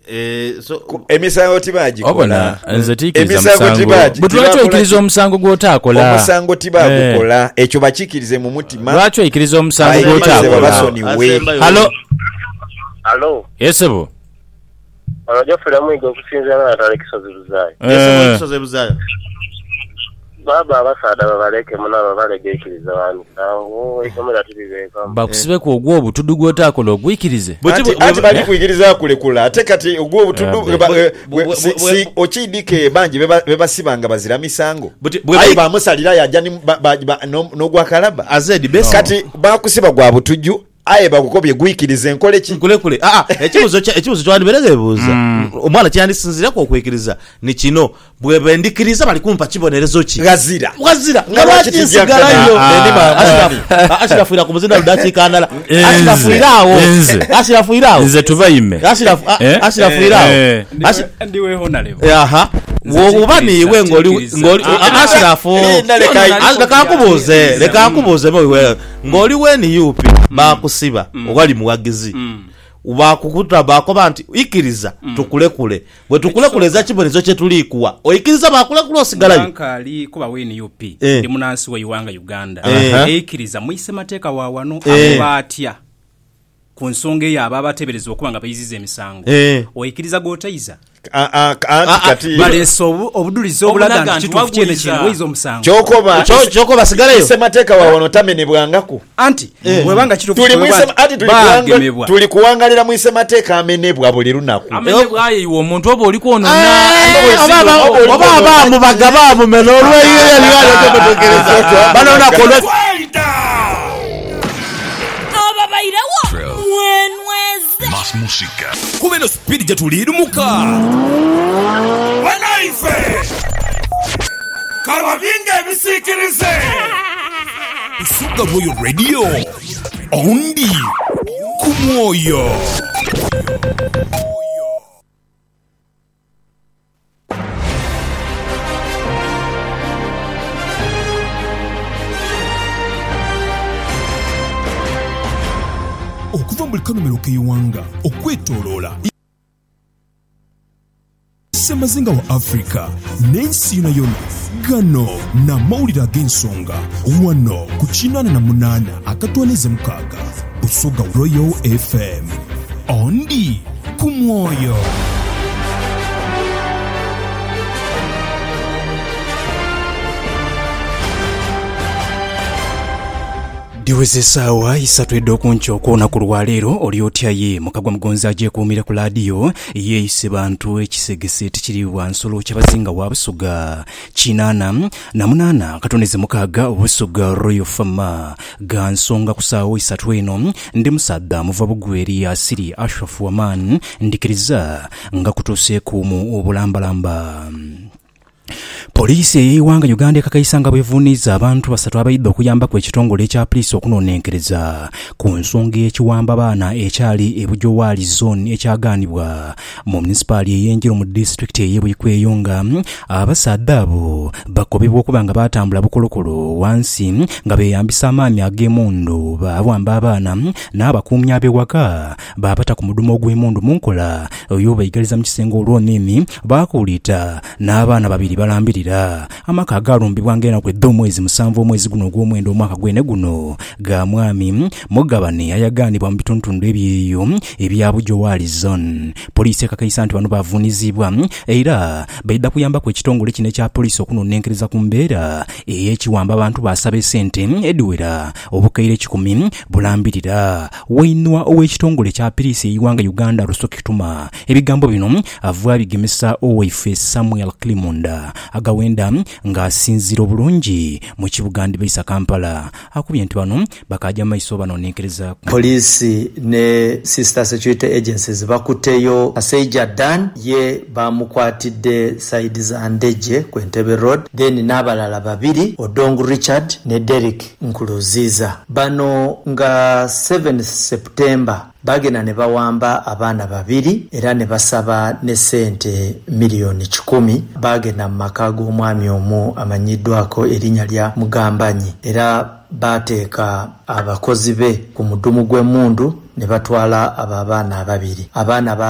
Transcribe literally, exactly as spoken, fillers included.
eh so emisango tibaji obona nze tikiriza omusango butulwacho ikiriza omusango gw'otaakola omusango tibagukola ekyo bakikirize mu mutima lwacho ikiriza omusango gw'otaakola. Hello Hello yesebo Anajo fulamu okusinza na atalekisozi buzayo yesebo kisoze buzayo baba abasada babaleke munaba balegekiriza abantu awo ikamera tibibeka bakusibe ku ogwo obutudu gw'otaakola ogwikirize ati bali kuyigiriza kulekula ate kati ogwo obutudu okidike banji bebasibanga bazira misango ayi bamusalira yajja n'ogwakalaba azedi best kati bakusiba gwa butuju aye bakukobye gwikirize enkole ki kule kule ah ekibuzo kya ekibuzo twali beregebuza omwana kyandisinzira ko kwekiriza ni kino bwe bendikiriza bali kumpa kibonerezo ki gazira gazira ngabakisigalayo ashirafuira ku muzinda ludakikandala ashirafuirawo ashirafuirawo nze tuvaime ashirafuirawo ndiwe honalevo aha wobani we ngoli ngoli ashirafu leka kubuze leka kubuze wewe ngoli we ni yupi bakusiba ogali muwagizi ubakukuta bakoba nti ikiriza tukulekule bwe tukulekuleza kibonezo kye tulikuwa oyikiriza bakulekule osigalayo bankali kuba weni yupi ndi munansi wa Iwanga Uganda ekiriza muise mateka wa wano abatya ku nsonga ya baba tebereza okubanga bayizize emisango oyikiriza gotayiza kati baleso obudulizo obulaga kitufu kyene kino wizo musango chokoba chokoba sigalayo semateka wa wano tamenebwangako anti webanga kitufu tuli mwise ati tuli tuli kuwangalira mwise mateka amenebwa buli lunaku amenebwa ayi wo omuntu obo oli kwonona obaba obaba mu bagaba mu meno olweyo yali wale tobekereza banona kolwa Más música. Kubeno speed ya tulirumuka. Wanaife. Karwa vinge bisikirize. Usuga Royal Radio. Ondi. Kumoyo. Okuva mu kanomero k'Iwanga okwetoloola Semazinga wa Afrika n'ensi yonna yonna gano na mawulire ag'ensonga wano ku kinaana na munaana akatwanize mukaaga Busoga Royal F M ondi ku mwoyo. Diweze sawa isatu edokuncho kuona ku lwaleero oli otyaye mukagwa mugonza aje kuumira ku radio yeise bantu ekisegese tikiri wansolo kyabazinga wa Busoga kinaana na munaana katoneze mukaaga Busoga Royal Fama gansonga kusawo isatu eno ndi musadda muva bugweri asiri Ashraf Waman ndikiriza nga kutose ku mu obulambalamba. Polisi y'Iwanga Uganda ekakayisanga bwevuniza abantu basatu abayidde okuyamba ku ekitongole ekya poliisi okunonenkereza ku nsonga y'ekiwamba baana ekyali ebujowaali zone ekyaganibwa mu munisipaali ey'Enjiro mu district ey'Ebuyikweyo nga abasadde abo bakobebwa okuba nga batambula bukolokolo wansi nga beeyambisa amaanyi ag'emundu bawamba abaana n'abakuumi ab'ewaka baabata ku mudumu ogw'emundu mu nkola oyo bayigaliza mu kisenge olw'onini baakuulita n'abaana babiri balambirira amaka agalumbibwa ngena ku eddo mwezi musanvu omwezi guno ogw'omwenda omwaka gwene guno ga mwami mugabane ayaganibwa mu bituntundu ebyeyo ebya Bujowaali zone. Poliisi ekakayisa nti bano bavunizibwa era baidda kuyamba ku ekitongole kino ekya poliisi okunonenkereza ku mbeera ey'ekiwamba abantu basaba ssente ediwera obukaire kikumi bulambirira wainwa ow'ekitongole kya poliisi y'Iwanga Uganda Lusoki Kituma. Ebigambo bino avuga bigemesa owaife Samuel Klimunda agawenda ng'asinzira obulungi mu kibugandi Baisa Kampala akubye nti bano bakaja maiso banonenkereza. Poliisi ne sister security agencies bakuteyo Aseija Dan ye bamukwatidde side za Ndeje ku Entebbe Road, then n'abalala babiri Odongo Richard ne Derek Nkuluziza. Bano nga seventh September bagena ne bawamba abaana babiri era ne basaba ne sente miliyoni kikumi. Bagena mu maka g'omwami omu amanyiddwako erinnya lya Mugambanyi era bateeka abakozi be ku mudumu gw'emundu ne batwala abo abaana ababiri. Abaana